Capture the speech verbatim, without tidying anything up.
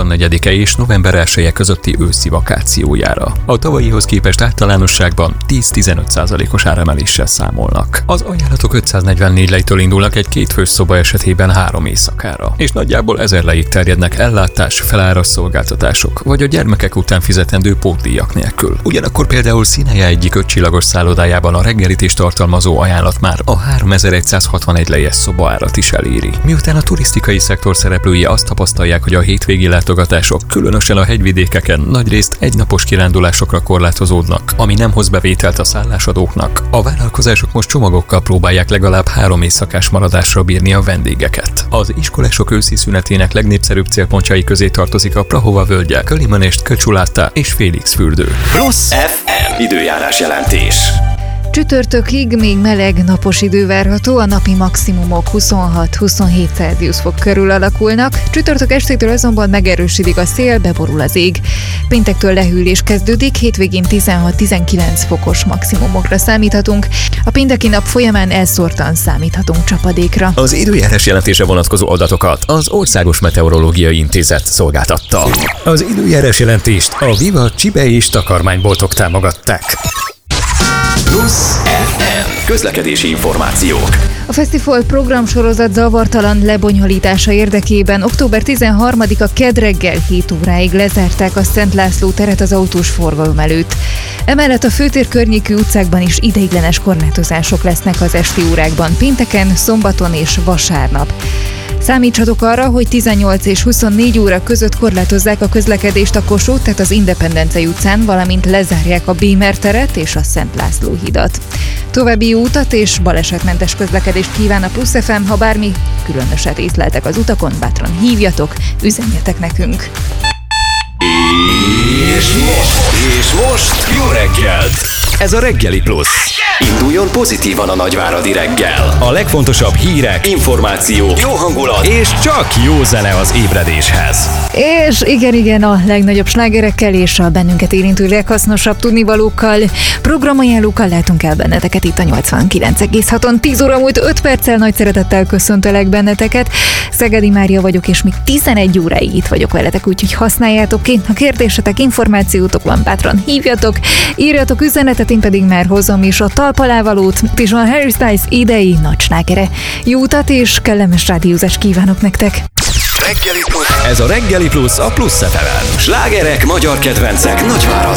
huszonnegyedike és november elseje közötti őszi vakációjára. A tavalyihoz képest általánosságban tíz-tizenöt százalékos áremeléssel számolnak. Az ajánlatok ötszáznegyvennégy lejtől indulnak egy kétfős szoba esetében három éjszakára, és nagyjából ezer lejig terjednek ellátás, feláras szolgáltatások, vagy a gyermekek után fizetendő pótdíjak nélkül. Ugyanakkor például Színeje egyik ötcsillagos szállodájában a reggelit is tartalmazó ajánlat már a háromezer-egyszázhatvanegy lejes szobaárat is eléri. Miután a turisztikai szektor szereplői azt tapasztalják, hogy a hétvégi látogatások, különösen a hegyvidékeken nagyrészt egynapos kirándulásokra korlátozódnak, ami nem hoz bevételt a szállásadóknak, a vállalkozások most csomagokkal próbálják legalább három éjszakás maradásra bírni a vendégeket. Az iskolások őszi szünetének legnépszerűbb célpontjai közé tartozik a Prahova völgye, Kölimanest, Köcsuláta és Félix fürdő. Plusz ef em időjárás jelentés. Csütörtökig még meleg, napos idő várható, a napi maximumok huszonhat-huszonhét Celsius fok körül alakulnak, csütörtök estétől azonban megerősödik a szél, beborul az ég. Péntektől lehűlés kezdődik, hétvégén tizenhat-tizenkilenc fokos maximumokra számíthatunk, a pénteki nap folyamán elszórtan számíthatunk csapadékra. Az időjárás jelentése vonatkozó adatokat az Országos Meteorológiai Intézet szolgáltatta. Az időjárás jelentést a Viva Csibe és takarmányboltok támogatták. Plusz ef em közlekedési információk. A fesztivál programsorozat zavartalan lebonyolítása érdekében október tizenharmadika kedd reggel hét óráig lezárták a Szent László teret az autós forgalom előtt. Emellett a főtér környékű utcákban is ideiglenes korlátozások lesznek az esti órákban, pénteken, szombaton és vasárnap. Számítsatok arra, hogy tizennyolc és huszonnégy óra között korlátozzák a közlekedést a Kossuth, tehát az Independencia utcán, valamint lezárják a Bémer teret és a Szent László hidat. További jó utat és balesetmentes közlekedést kíván a Plusz ef em, ha bármi különöset észleltek az utakon, bátran hívjatok, üzenjetek nekünk. És most, és most jó reggelt! Ez a Reggeli Plusz. Induljon pozitívan a nagyváradi reggel. A legfontosabb hírek, információk, jó hangulat és csak jó zene az ébredéshez. És igen, igen, a legnagyobb slágerekkel és a bennünket érintő leghasznosabb tudnivalókkal, programajánlókkal látunk el benneteket itt a nyolcvankilenc egész haton. tíz óra múlt öt perccel nagy szeretettel köszöntelek benneteket. Szegedi Mária vagyok, és még tizenegy óráig itt vagyok veletek, úgyhogy használjátok ki. Ha kérdésetek, információtok van, bátran hívjatok, írjatok üzenetet, én pedig már hozom is a talpalávalót, és a Harry Styles idei nagy slágere. Jó utat és kellemes rádiózást kívánok nektek! Reggeli Plusz. Ez a Reggeli Plusz a Plusz ef em-en. Slágerek, magyar kedvencek Nagyváradon.